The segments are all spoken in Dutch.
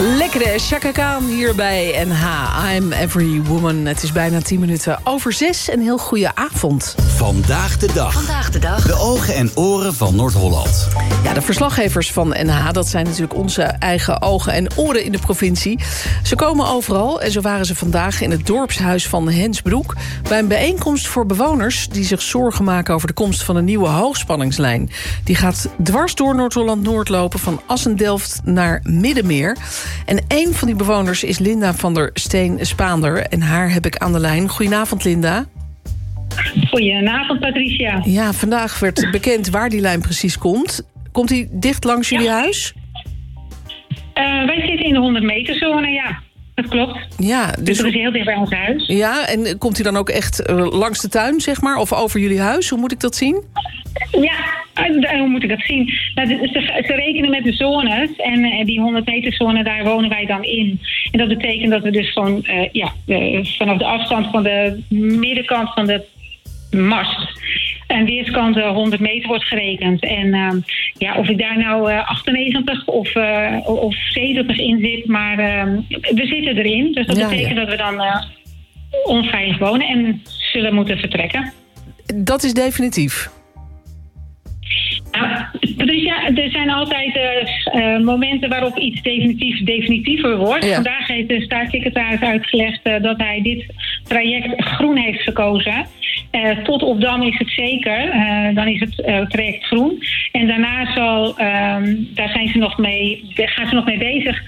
Lekkere Chaka Khan hier bij NH. I'm Every Woman. Het is bijna 6:10. Een heel goede avond. Vandaag de dag. De ogen en oren van Noord-Holland. Ja, de verslaggevers van NH, dat zijn natuurlijk onze eigen ogen en oren in de provincie. Ze komen overal en zo waren ze vandaag in het dorpshuis van Hensbroek bij een bijeenkomst voor bewoners die zich zorgen maken over de komst van een nieuwe hoogspanningslijn. Die gaat dwars door Noord-Holland-Noord lopen van Assendelft naar Middenmeer. En een van die bewoners is Linda van der Steen-Spaander. En haar heb ik aan de lijn. Goedenavond, Linda. Goedenavond, Patricia. Ja, vandaag werd bekend waar die lijn precies komt. Komt die dicht langs jullie huis? Wij zitten in de 100 meter zone, ja. Dat klopt. Ja, dus dat is heel dicht bij ons huis. Ja, en komt hij dan ook echt langs de tuin, zeg maar? Of over jullie huis? Hoe moet ik dat zien? Ja, hoe moet ik dat zien? Nou, ze rekenen met de zones. En die 100 meter zone, daar wonen wij dan in. En dat betekent dat we dus gewoon vanaf de afstand van de middenkant van de mast en weerskant 100 meter wordt gerekend. En of ik daar nou 98 of 70 in zit, maar we zitten erin. Dus dat betekent dat we dan onveilig wonen en zullen moeten vertrekken. Dat is definitief. Nou, dus ja, er zijn altijd momenten waarop iets definitiever wordt. Ja. Vandaag heeft de staatssecretaris uitgelegd dat hij dit traject groen heeft gekozen. Tot op Dam is het zeker. Dan is het traject groen. En daarna daar gaan ze nog mee bezig.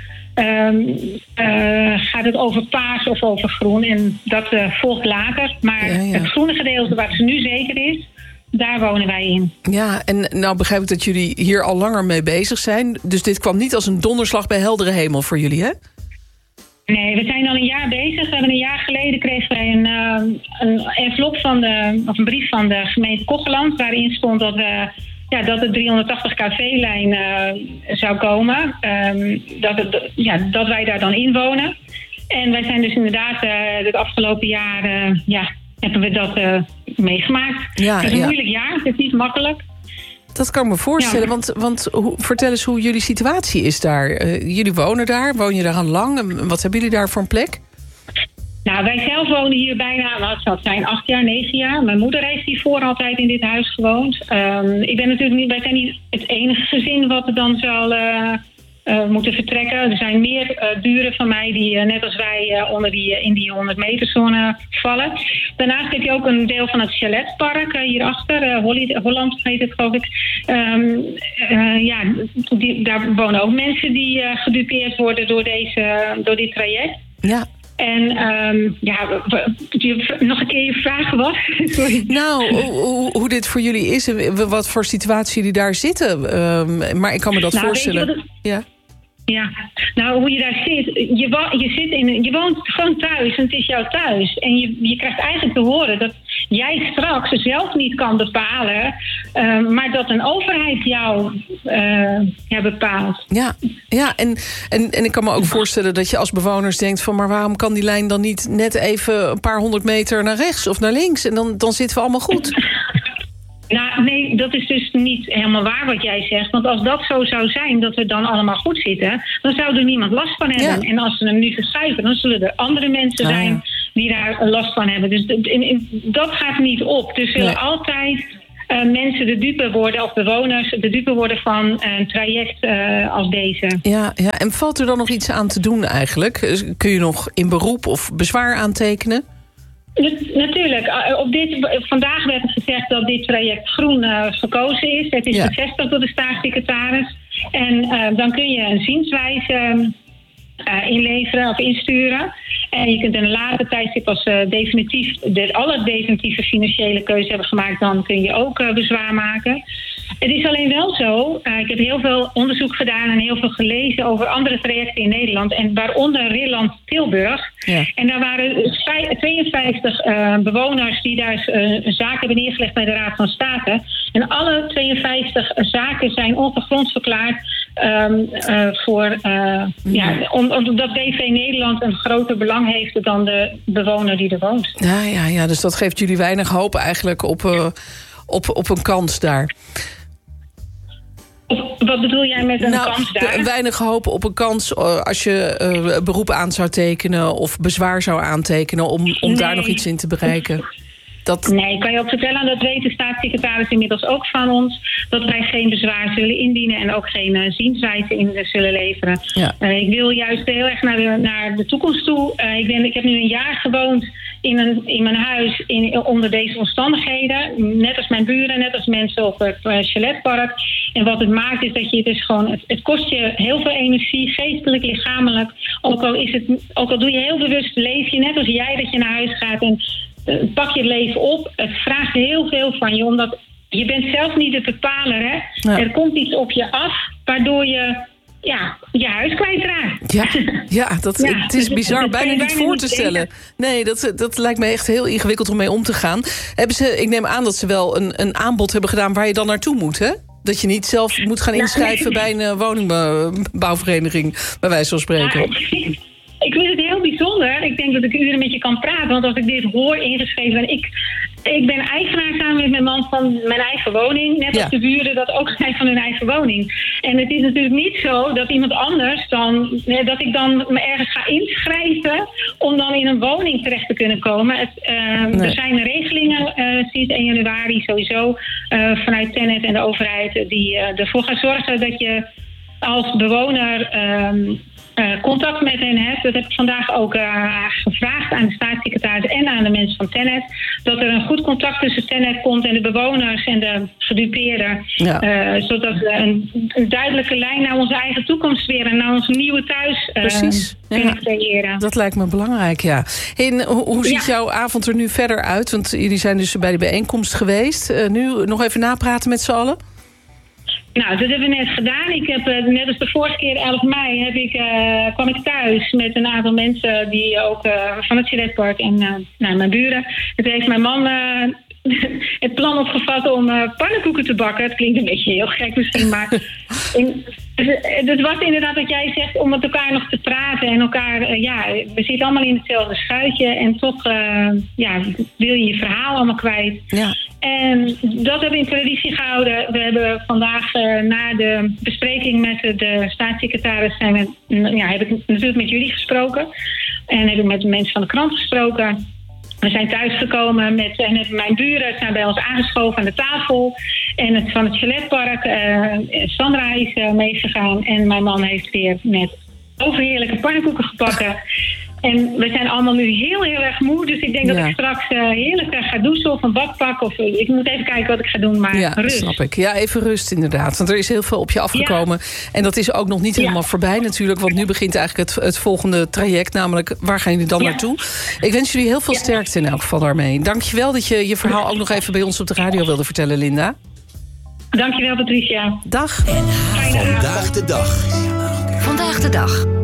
Gaat het over paars of over groen? En dat volgt later. Maar het groene gedeelte waar ze nu zeker is, daar wonen wij in. Ja, en nou begrijp ik dat jullie hier al langer mee bezig zijn. Dus dit kwam niet als een donderslag bij heldere hemel voor jullie, hè? Nee, we zijn al een jaar bezig. We hebben een jaar geleden kregen wij een envelop of een brief van de gemeente Kocheland, waarin stond dat de 380 kV-lijn zou komen. Dat wij daar dan in wonen. En wij zijn dus inderdaad het afgelopen jaar hebben we dat meegemaakt. Ja, het is een moeilijk jaar, het is niet makkelijk. Dat kan ik me voorstellen, want vertel eens hoe jullie situatie is daar. Jullie wonen daar, woon je daar al lang? Wat hebben jullie daar voor een plek? Nou, wij zelf wonen hier bijna, dat zijn 8 jaar, 9 jaar. Mijn moeder heeft hiervoor altijd in dit huis gewoond. Wij zijn niet het enige gezin wat er dan zal moeten vertrekken. Er zijn meer buren van mij die net als wij in die 100 meter zone vallen. Daarnaast heb je ook een deel van het chaletpark hierachter. Holland heet het, geloof ik. Daar wonen ook mensen die gedupeerd worden door dit traject. Ja. En nog een keer je vraag was. Sorry. Nou, hoe dit voor jullie is en wat voor situatie jullie daar zitten. Maar ik kan me dat voorstellen. Ja, nou hoe je daar zit. Je woont gewoon thuis en het is jouw thuis. En je krijgt eigenlijk te horen dat jij straks zelf niet kan bepalen, maar dat een overheid jou bepaalt. Ja, en ik kan me ook voorstellen dat je als bewoners denkt van, maar waarom kan die lijn dan niet net even een paar 100 meter naar rechts of naar links? En dan zitten we allemaal goed. Nou, nee, dat is dus niet helemaal waar wat jij zegt. Want als dat zo zou zijn, dat we dan allemaal goed zitten, dan zou er niemand last van hebben. Ja. En als ze hem nu verschuiven, dan zullen er andere mensen zijn die daar last van hebben. Dus dat gaat niet op. Dus zullen altijd mensen de dupe worden, of bewoners de dupe worden van een traject als deze. Ja, en valt er dan nog iets aan te doen eigenlijk? Kun je nog in beroep of bezwaar aantekenen? Natuurlijk. Vandaag werd gezegd dat dit traject groen gekozen is. Het is bevestigd door de staatssecretaris. En dan kun je een zienswijze inleveren of insturen. En je kunt in een later tijdstip als alle definitieve financiële keuze hebben gemaakt, dan kun je ook bezwaar maken. Het is alleen wel zo, ik heb heel veel onderzoek gedaan en heel veel gelezen over andere trajecten in Nederland. En waaronder Rilland-Tilburg. Ja. En daar waren 52 bewoners die daar een zaak hebben neergelegd bij de Raad van State. En alle 52 zaken zijn ongegrond verklaard omdat BV Nederland een groter belang heeft dan de bewoner die er woont. Ja, dus dat geeft jullie weinig hoop eigenlijk op een kans daar. Wat bedoel jij met een kans daar? Weinig hoop op een kans als je beroep aan zou tekenen of bezwaar zou aantekenen om daar nog iets in te bereiken. Nee, ik kan je ook vertellen, dat weet de staatssecretaris inmiddels ook van ons, dat wij geen bezwaar zullen indienen en ook geen zienswijze in zullen leveren. Ja. Ik wil juist heel erg naar de toekomst toe. Ik heb nu een jaar gewoond in mijn huis onder deze omstandigheden. Net als mijn buren, net als mensen op het Chaletpark. En wat het maakt is dat je dus gewoon, het kost je heel veel energie, geestelijk, lichamelijk. Ook al doe je heel bewust, leef je net als jij dat je naar huis gaat en pak je het leven op. Het vraagt heel veel van je, omdat je bent zelf niet de bepaler. Hè? Ja. Er komt iets op je af, waardoor je je huis kwijtraakt. Het is bizar, bijna niet voor te stellen. Nee, dat lijkt me echt heel ingewikkeld om mee om te gaan. Ik neem aan dat ze wel een aanbod hebben gedaan waar je dan naartoe moet, hè? Dat je niet zelf moet gaan inschrijven bij een woningbouwvereniging, bij wijze van spreken. Ik vind het heel bijzonder. Ik denk dat ik uren met je kan praten. Want als ik dit hoor ingeschreven ben... Ik ben eigenaar samen met mijn man van mijn eigen woning. Net als de buren dat ook zijn van hun eigen woning. En het is natuurlijk niet zo dat iemand anders dan... dat ik dan me ergens ga inschrijven om dan in een woning terecht te kunnen komen. Er zijn regelingen sinds 1 januari sowieso vanuit TenneT en de overheid die ervoor gaan zorgen dat je als bewoner... contact met hen hebt. Dat heb ik vandaag ook gevraagd aan de staatssecretaris en aan de mensen van TenneT. Dat er een goed contact tussen TenneT komt en de bewoners en de gedupeerden. Ja. Zodat we een duidelijke lijn naar onze eigen toekomst weer en naar ons nieuwe thuis kunnen creëren. Dat lijkt me belangrijk, ja. En hoe ziet jouw avond er nu verder uit? Want jullie zijn dus bij de bijeenkomst geweest. Nu nog even napraten met z'n allen? Nou, dat hebben we net gedaan. Ik heb net als de vorige keer, 11 mei, kwam ik thuis met een aantal mensen die ook van het Chaletpark en mijn buren. Het heeft mijn man het plan opgevat om pannenkoeken te bakken. Het klinkt een beetje heel gek misschien, maar het was inderdaad wat jij zegt, om met elkaar nog te praten en elkaar, we zitten allemaal in hetzelfde schuitje en toch wil je verhaal allemaal kwijt. Ja. En dat hebben we in traditie gehouden. We hebben vandaag na de bespreking met de staatssecretaris heb ik natuurlijk met jullie gesproken en heb ik met de mensen van de krant gesproken. We zijn thuisgekomen en mijn buren zijn bij ons aangeschoven aan de tafel. En van het Chaletpark, Sandra is meegegaan. En mijn man heeft weer met overheerlijke pannenkoeken gebakken. En we zijn allemaal nu heel erg moe. Dus ik denk dat ik straks heerlijk ga douchen of een bad pakken. Of ik moet even kijken wat ik ga doen, maar rust. Snap ik. Ja, even rust inderdaad. Want er is heel veel op je afgekomen. Ja. En dat is ook nog niet helemaal voorbij natuurlijk. Want nu begint eigenlijk het volgende traject. Namelijk, waar gaan jullie dan naartoe? Ik wens jullie heel veel sterkte in elk geval daarmee. Dankjewel dat je je verhaal ook nog even bij ons op de radio wilde vertellen, Linda. Dankjewel, Patricia. Dag. Vandaag de dag. Vandaag de dag.